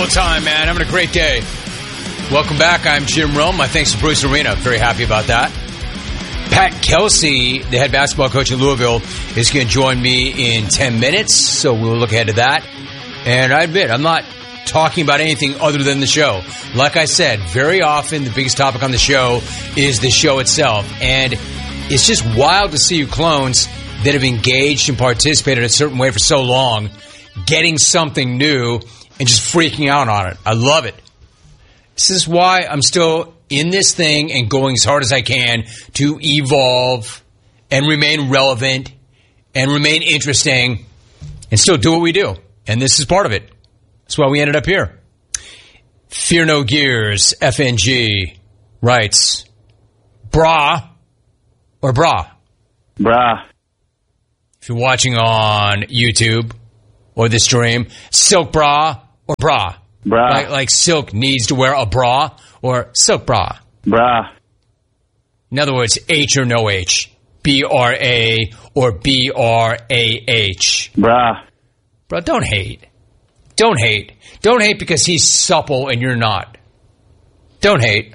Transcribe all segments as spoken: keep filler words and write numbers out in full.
old time, man. Having a great day. Welcome back. I'm Jim Rome. My thanks to Bruce Arena. Very happy about that. Pat Kelsey, the head basketball coach at Louisville, is going to join me in ten minutes, so we'll look ahead to that. And I admit, I'm not talking about anything other than the show. Like I said, very often the biggest topic on the show is the show itself. And it's just wild to see you clones that have engaged and participated a certain way for so long, getting something new and just freaking out on it. I love it. This is why I'm still in this thing and going as hard as I can to evolve and remain relevant and remain interesting and still do what we do. And this is part of it. That's why we ended up here. Fear No Gears, F N G, writes, brah or bra? Brah. If you're watching on YouTube or the stream, silk bra or bra? Bra. Like, like Silk needs to wear a bra or silk bra? Bra. In other words, H or no H. B R A or B R A H. Bra. Bro, don't hate. Don't hate. Don't hate because he's supple and you're not. Don't hate.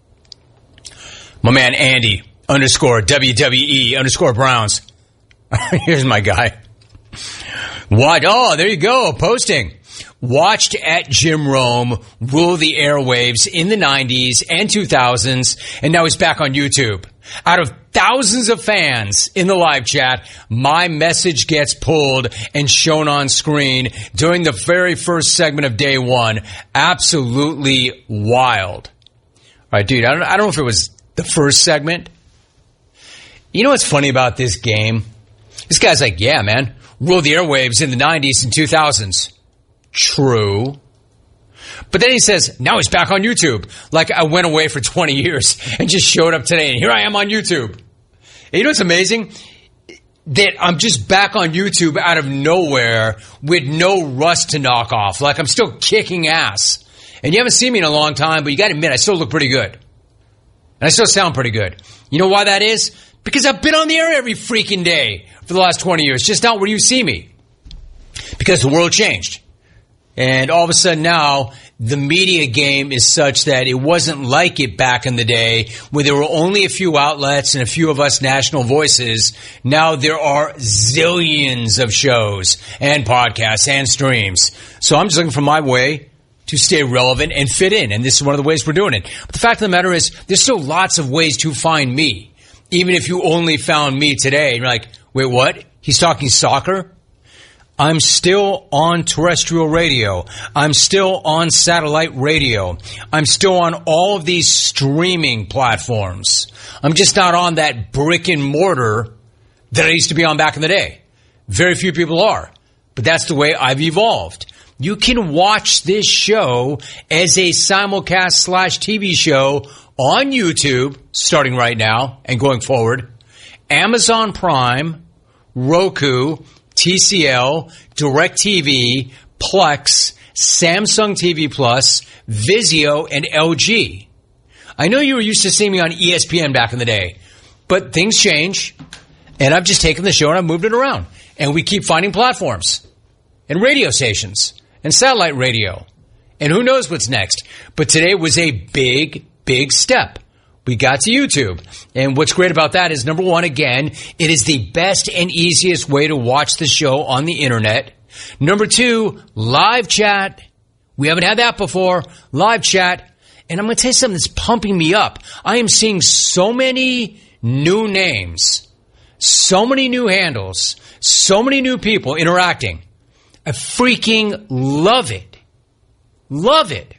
My man Andy, underscore W W E, underscore Browns. Here's my guy. What? Oh, there you go. Posting. Watched at Jim Rome rule the airwaves in the nineties and two thousands, and now he's back on YouTube. Out of thousands of fans in the live chat, my message gets pulled and shown on screen during the very first segment of day one. Absolutely wild. All right, dude, I don't, I don't know if it was the first segment. You know what's funny about this game? This guy's like, yeah, man, ruled the airwaves in the nineties and two thousands. True. But then he says, now he's back on YouTube. Like I went away for twenty years and just showed up today, and here I am on YouTube. And you know what's amazing? That I'm just back on YouTube out of nowhere with no rust to knock off. Like I'm still kicking ass. And you haven't seen me in a long time, but you got to admit, I still look pretty good. And I still sound pretty good. You know why that is? Because I've been on the air every freaking day for the last twenty years, just not where you see me. Because the world changed. And all of a sudden now, the media game is such that it wasn't like it back in the day where there were only a few outlets and a few of us national voices. Now there are zillions of shows and podcasts and streams. So I'm just looking for my way to stay relevant and fit in. And this is one of the ways we're doing it. But the fact of the matter is, there's still lots of ways to find me. Even if you only found me today. And you're like, wait, what? He's talking soccer? I'm still on terrestrial radio. I'm still on satellite radio. I'm still on all of these streaming platforms. I'm just not on that brick and mortar that I used to be on back in the day. Very few people are. But that's the way I've evolved. You can watch this show as a simulcast slash T V show on YouTube, starting right now and going forward, Amazon Prime, Roku, T C L, DirecTV, Plex, Samsung T V Plus, Vizio, and L G. I know you were used to seeing me on E S P N back in the day, but things change, and I've just taken the show and I've moved it around. And we keep finding platforms, and radio stations, and satellite radio, and who knows what's next. But today was a big, big step. We got to YouTube. And what's great about that is, number one, again, it is the best and easiest way to watch the show on the internet. Number two, live chat. We haven't had that before. Live chat. And I'm going to tell you something that's pumping me up. I am seeing so many new names, so many new handles, so many new people interacting. I freaking love it. Love it.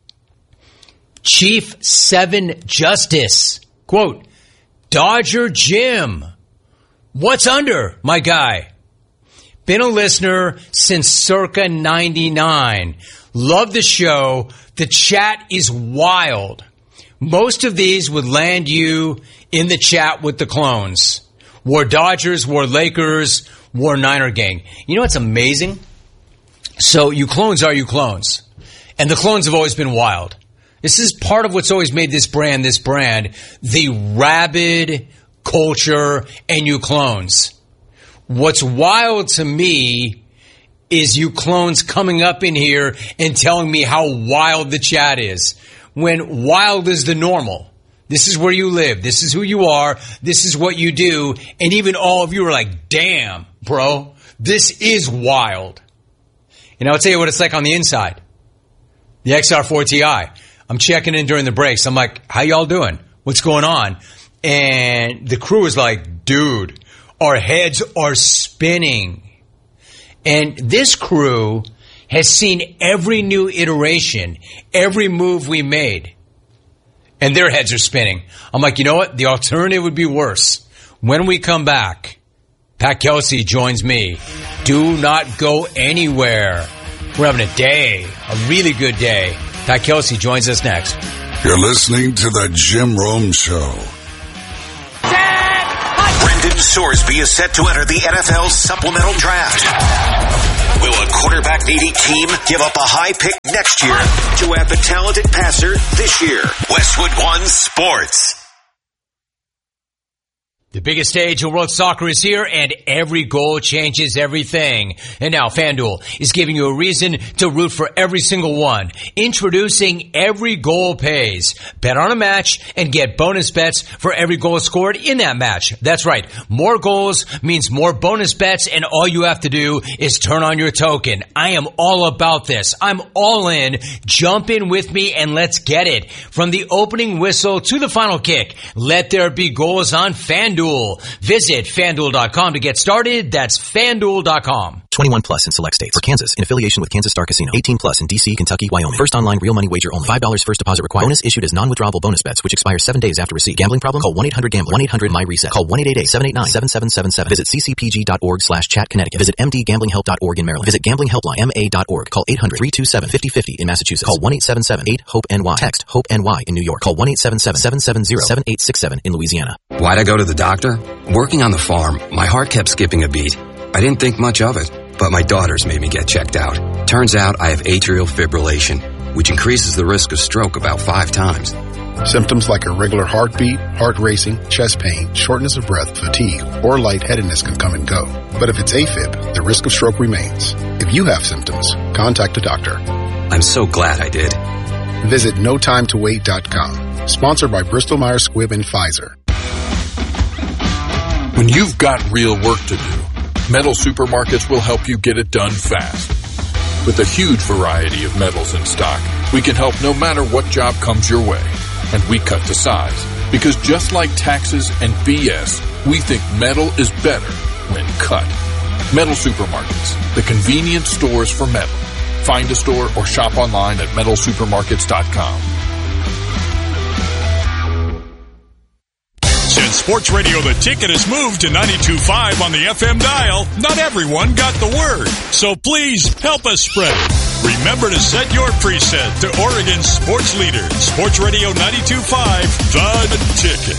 Chief Seven Justice, quote, Dodger Jim, what's under, my guy? Been a listener since circa ninety-nine. Love the show. The chat is wild. Most of these would land you in the chat with the clones. War Dodgers, War Lakers, War Niner gang. You know what's amazing? So you clones are you clones. And the clones have always been wild. This is part of what's always made this brand, this brand, the rabid culture and you clones. What's wild to me is you clones coming up in here and telling me how wild the chat is, when wild is the normal. This is where you live. This is who you are. This is what you do. And even all of you are like, damn, bro, this is wild. And I'll tell you what it's like on the inside. The X R four Ti. I'm checking in during the breaks. I'm like, how y'all doing? What's going on? And the crew is like, dude, our heads are spinning. And this crew has seen every new iteration, every move we made. And their heads are spinning. I'm like, you know what? The alternative would be worse. When we come back, Pat Kelsey joins me. Do not go anywhere. We're having a day, a really good day. Pat Kelsey joins us next. You're listening to the Jim Rome Show. Brendan Sorsby is set to enter the N F L supplemental draft. Will a quarterback-needy team give up a high pick next year to add the talented passer this year? Westwood One Sports. The biggest stage in world soccer is here, and every goal changes everything. And now FanDuel is giving you a reason to root for every single one. Introducing Every Goal Pays. Bet on a match and get bonus bets for every goal scored in that match. That's right. More goals means more bonus bets, and all you have to do is turn on your token. I am all about this. I'm all in. Jump in with me and let's get it. From the opening whistle to the final kick, let there be goals on FanDuel. Visit FanDuel dot com to get started. That's FanDuel dot com. twenty-one plus in select states. For Kansas, in affiliation with Kansas Star Casino. eighteen plus in D C, Kentucky, Wyoming. First online real money wager only. five dollars first deposit required. Bonus issued as non-withdrawable bonus bets, which expire seven days after receipt. Gambling problem? Call one eight hundred gambler. one eight hundred my reset. Call one eight eight eight, seven eight nine, seven seven seven seven. Visit c c p g dot org slash chat Connecticut. Visit m d gambling help dot org in Maryland. Visit gambling helpline m a dot org. Call eight hundred, three two seven, five oh five oh in Massachusetts. Call one eight seven seven, eight, hope N Y. Text HOPE-NY in New York. Call one eight seven seven, seven seven zero, seven eight six seven in Louisiana. Why'd I go to the doctor? Working on the farm, my heart kept skipping a beat. I didn't think much of it, but my daughters made me get checked out. Turns out I have atrial fibrillation, which increases the risk of stroke about five times. Symptoms like irregular heartbeat, heart racing, chest pain, shortness of breath, fatigue, or lightheadedness can come and go. But if it's AFib, the risk of stroke remains. If you have symptoms, contact a doctor. I'm so glad I did. Visit no time to wait dot com. Sponsored by Bristol Myers Squibb and Pfizer. When you've got real work to do, Metal Supermarkets will help you get it done fast. With a huge variety of metals in stock, we can help no matter what job comes your way. And we cut to size. Because just like taxes and B S, we think metal is better when cut. Metal Supermarkets, the convenient stores for metal. Find a store or shop online at metal supermarkets dot com. Since Sports Radio The Ticket has moved to ninety-two point five on the F M dial, not everyone got the word. So please help us spread it. Remember to set your preset to Oregon's sports leader, Sports Radio ninety-two point five, The Ticket.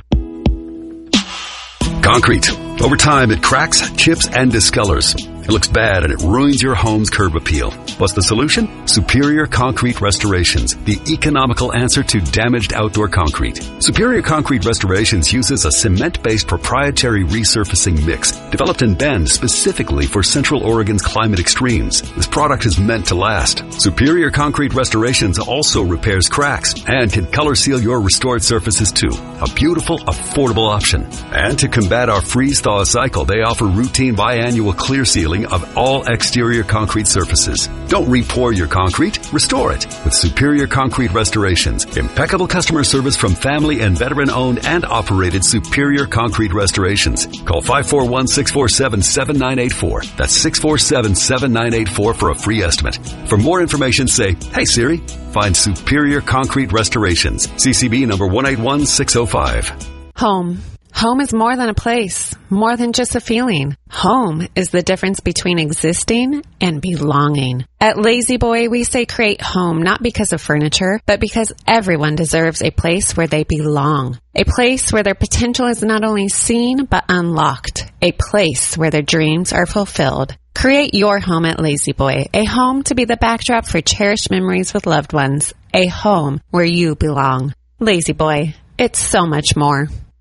Concrete. Over time, it cracks, chips, and discolors. It looks bad and it ruins your home's curb appeal. What's the solution? Superior Concrete Restorations, the economical answer to damaged outdoor concrete. Superior Concrete Restorations uses a cement-based proprietary resurfacing mix developed in Bend specifically for Central Oregon's climate extremes. This product is meant to last. Superior Concrete Restorations also repairs cracks and can color seal your restored surfaces too. A beautiful, affordable option. And to combat our freeze-thaw cycle, they offer routine biannual clear sealing of all exterior concrete surfaces. Don't re-pour your concrete, restore it with Superior Concrete Restorations. Impeccable customer service from family and veteran-owned and operated Superior Concrete Restorations. Call five four one, six four seven, seven nine eight four. That's six four seven, seven nine eight four for a free estimate. For more information, say, "Hey Siri." Find Superior Concrete Restorations. C C B number one eight one six oh five. Home. Home is more than a place, more than just a feeling. Home is the difference between existing and belonging. At Lazy Boy, we say create home not because of furniture, but because everyone deserves a place where they belong. A place where their potential is not only seen, but unlocked. A place where their dreams are fulfilled. Create your home at Lazy Boy, a home to be the backdrop for cherished memories with loved ones. A home where you belong. Lazy Boy, it's so much more.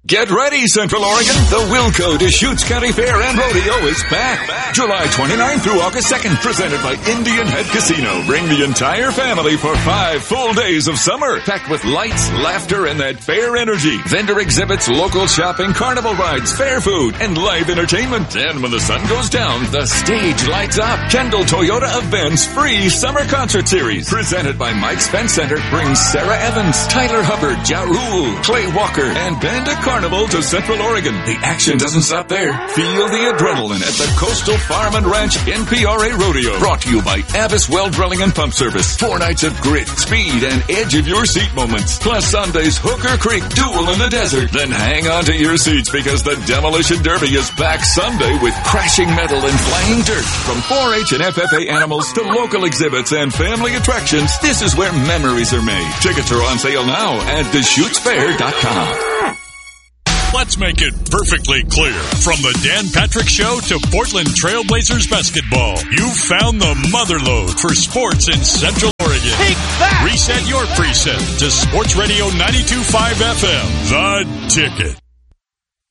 Get ready, Central Oregon. The Wilco Deschutes County Fair and Rodeo is back. back. July twenty-ninth through August second, presented by Indian Head Casino. Bring the entire family for five full days of summer, packed with lights, laughter, and that fair energy. Vendor exhibits, local shopping, carnival rides, fair food, and live entertainment. And when the sun goes down, the stage lights up. Kendall Toyota Events free summer concert series, presented by Mike's Fence Center, brings Sarah Evans, Tyler Hubbard, Ja Rule, Clay Walker, and Band of Carnival to Central Oregon. The action doesn't stop there. Feel the adrenaline at the Coastal Farm and Ranch N P R A Rodeo. Brought to you by Abbas Well Drilling and Pump Service. Four nights of grit, speed, and edge of your seat moments. Plus Sunday's Hooker Creek Duel in the Desert. Then hang on to your seats because the Demolition Derby is back Sunday with crashing metal and flying dirt. From four H and F F A animals to local exhibits and family attractions, this is where memories are made. Tickets are on sale now at Deschutes Fair dot com. Let's make it perfectly clear. From the Dan Patrick Show to Portland Trailblazers basketball, you found the motherlode for sports in Central Oregon. Take that! Reset your preset to Sports Radio ninety-two point five F M, The Ticket.